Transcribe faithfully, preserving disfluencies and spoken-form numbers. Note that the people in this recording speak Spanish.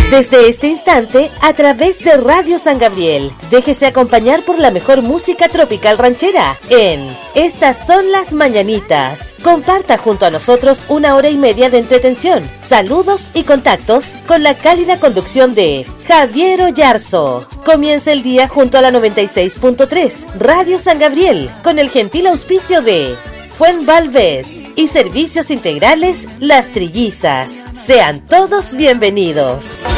Desde este instante, a través de Radio San Gabriel, déjese acompañar por la mejor música tropical ranchera en Estas Son Las Mañanitas. Comparta junto a nosotros una hora y media de entretención, saludos y contactos con la cálida conducción de Javier Oyarzo. Comienza el día junto a la noventa y seis punto tres Radio San Gabriel con el gentil auspicio de Fuenvalves y Servicios Integrales Las Trillizas. Sean todos bienvenidos.